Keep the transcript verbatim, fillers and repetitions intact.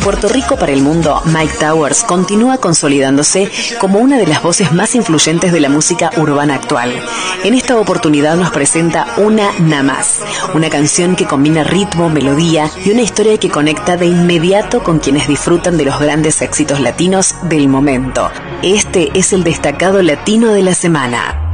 Puerto Rico para el mundo, Myke Towers continúa consolidándose como una de las voces más influyentes de la música urbana actual. En esta oportunidad nos presenta Una Na Más, una canción que combina ritmo, melodía y una historia que conecta de inmediato con quienes disfrutan de los grandes éxitos latinos del momento. Este es el destacado latino de la semana.